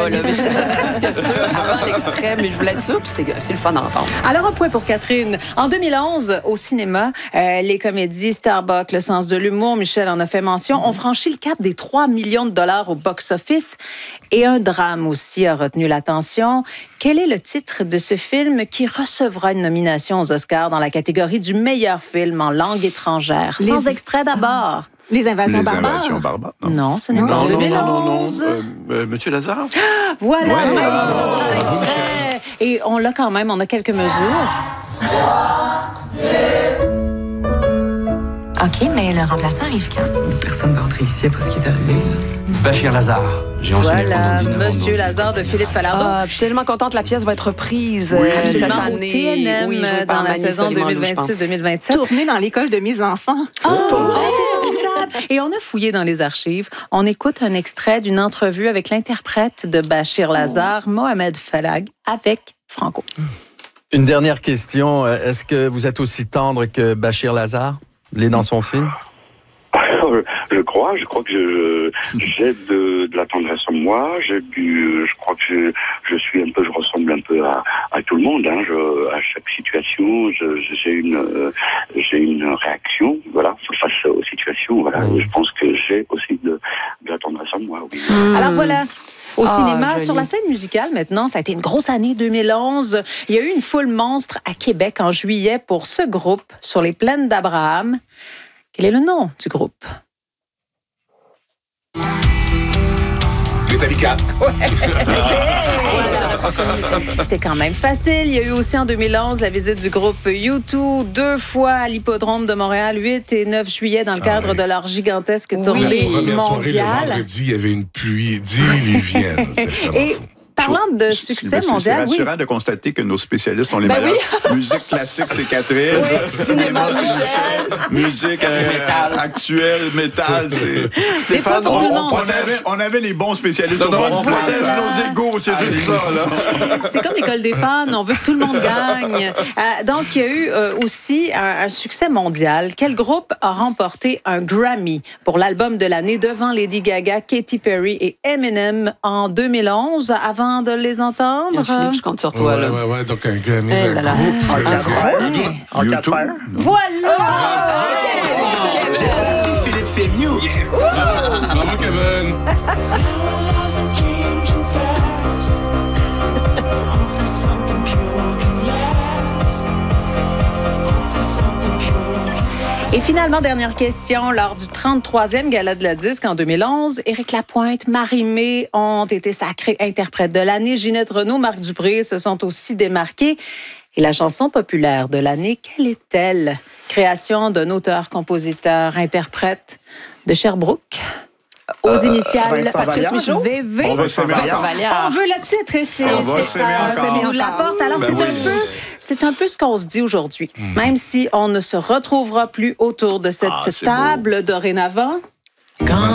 pas, là, mais je suis presque sûre avant l'extrait, mais je voulais être sûre, puis c'est le fun d'entendre. Alors, un point pour Catherine. En 2011, au cinéma, les comédies Starbucks, Le sens de l'humour, Michel en a fait mention, ont franchi le cap des 3 millions de dollars au box-office. Et un drame aussi a retenu l'attention. Quel est le titre de ce film qui recevra une nomination aux Oscars dans la catégorie du meilleur film en langue étrangère? Sans extrait d'abord. Les invasions barbares. Les invasions barbares. Non, ce n'est pas en 2011. Monsieur Lazare? Voilà, Ouais, sans extrait. Et on l'a quand même, on a quelques mesures. OK, mais le remplaçant arrive quand? Personne va entrer ici après ce qui est arrivé. Bachir Lazare. J'ai enseigné Voilà, pendant 19 ans. Monsieur Lazare de Philippe Falardeau. Je suis tellement contente, la pièce va être reprise cette Absolument, au année. TNM Oui, jouée par dans la Manu saison Soliman, je pense. 2026-2027. Tourné dans l'école de mes enfants. C'est formidable. Et on a fouillé dans les archives. On écoute un extrait d'une entrevue avec l'interprète de Bachir Lazare, Mohamed Falag, avec Franco. Une dernière question. Est-ce que vous êtes aussi tendre que Bachir Lazare? Il est dans son film? Je crois que j'ai de la tendresse en moi. Je crois que je ressemble un peu à tout le monde. Hein. À chaque situation, j'ai une réaction, voilà, face aux situations. Voilà. Je pense que j'ai aussi de la tendresse en moi. Oui. Alors voilà. Au cinéma, joli. sur la scène musicale maintenant, ça a été une grosse année 2011. Il y a eu une foule monstre à Québec en juillet pour ce groupe sur les plaines d'Abraham. Quel est le nom du groupe? Metallica. C'est quand même facile. Il y a eu aussi en 2011 la visite du groupe U2 2 fois à l'Hippodrome de Montréal, 8 et 9 juillet, dans le cadre de leur gigantesque tournée Première soirée, le mondiale. vendredi, il y avait une pluie diluvienne. C'est vraiment Et fou. parlant de succès C'est mondial, oui. rassurant de constater que nos spécialistes sont les Ben meilleurs. Musique classique, c'est Catherine. Oui, cinéma, Michel. Musique actuelle, métal, c'est... Stéphane, pour tout le monde. On avait les bons spécialistes au On bon protège place. nos égos, c'est juste ça, là. C'est comme l'école des fans, on veut que tout le monde gagne. Donc, il y a eu aussi un succès mondial. Quel groupe a remporté un Grammy pour l'album de l'année devant Lady Gaga, Katy Perry et Eminem en 2011? Avant de les entendre. Philippe, je compte sur toi. Là. Ouais, donc un Grammy, Eh un là là. groupe. YouTube. Voilà! Philippe Fémieux. Bravo, Kevin. Et finalement, dernière question. Lors du 33e Gala de la Disque en 2011, Éric Lapointe, Marie-Mé ont été sacrés interprètes de l'année. Ginette Renault, Marc Dupré se sont aussi démarqués. Et la chanson populaire de l'année, quelle est-elle? Création d'un auteur, compositeur, interprète de Sherbrooke. Aux initiales, Patrice Michaud, VV. On veut s'aimer Vincent encore. Vallière. On veut le titre ici. On va s'aimer encore. Ça nous l'apporte. Alors, Ben c'est un peu ce qu'on se dit aujourd'hui. Même si on ne se retrouvera plus autour de cette table dorénavant.